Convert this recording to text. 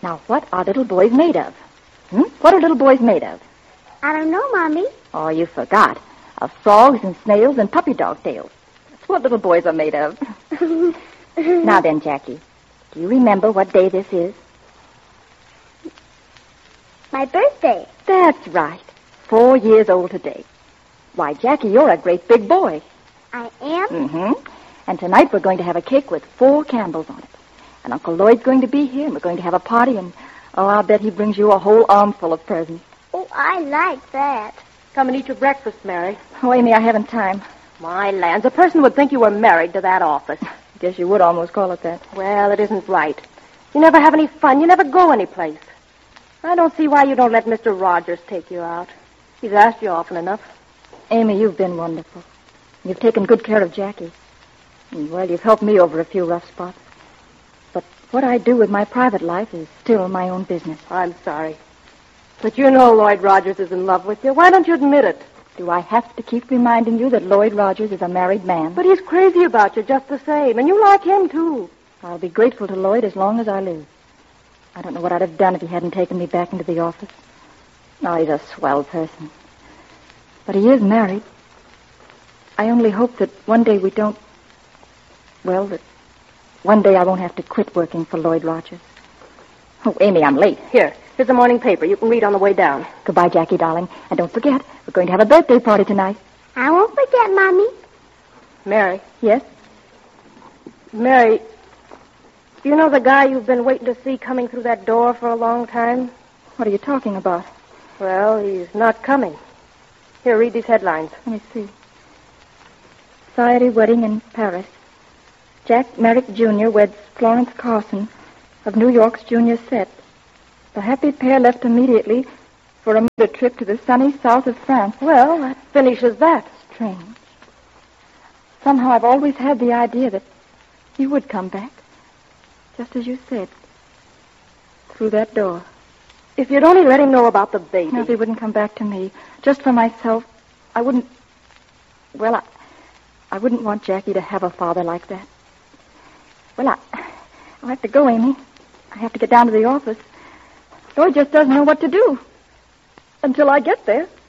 Now, what are little boys made of? What are little boys made of? I don't know, Mommy. Oh, you forgot. Of frogs and snails and puppy dog tails. That's what little boys are made of. Now then, Jackie, do you remember what day this is? My birthday. That's right. 4 years old today. Why, Jackie, you're a great big boy. I am? Mm-hmm. And tonight we're going to have a cake with 4 candles on it. And Uncle Lloyd's going to be here, and we're going to have a party, and, I'll bet he brings you a whole armful of presents. Oh, I like that. Come and eat your breakfast, Mary. Oh, Amy, I haven't time. My lands, a person would think you were married to that office. Guess you would almost call it that. Well, it isn't right. You never have any fun. You never go anyplace. I don't see why you don't let Mr. Rogers take you out. He's asked you often enough. Amy, you've been wonderful. You've taken good care of Jackie. And, well, you've helped me over a few rough spots. But what I do with my private life is still my own business. I'm sorry. But you know Lloyd Rogers is in love with you. Why don't you admit it? Do I have to keep reminding you that Lloyd Rogers is a married man? But he's crazy about you just the same, and you like him, too. I'll be grateful to Lloyd as long as I live. I don't know what I'd have done if he hadn't taken me back into the office. No, he's a swell person. But he is married. I only hope that one day we don't... Well, that one day I won't have to quit working for Lloyd Rogers. Oh, Amy, I'm late. Here's the morning paper. You can read on the way down. Goodbye, Jackie, darling. And don't forget, we're going to have a birthday party tonight. I won't forget, Mommy. Mary. Yes? Mary, you know the guy you've been waiting to see coming through that door for a long time? What are you talking about? Well, he's not coming. Here, read these headlines. Let me see. Society wedding in Paris. Jack Merrick Jr. weds Florence Carson of New York's junior set. The happy pair left immediately for a motor trip to the sunny south of France. Well, that finishes that. Strange. Somehow I've always had the idea that he would come back. Just as you said. Through that door. If you'd only let him know about the baby. No, if he wouldn't come back to me. Just for myself, I wouldn't... Well, I wouldn't want Jackie to have a father like that. Well, I'll have to go, Amy. I have to get down to the office. Lloyd just doesn't know what to do. Until I get there.